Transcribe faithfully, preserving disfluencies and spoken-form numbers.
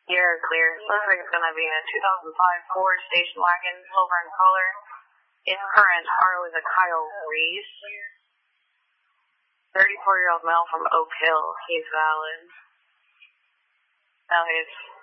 You're clear. Looks like it's going to be a two thousand five Ford station wagon, silver in color. Its current car is a Kyle Reese. thirty-four-year-old male from Oak Hill. He's valid. Now he's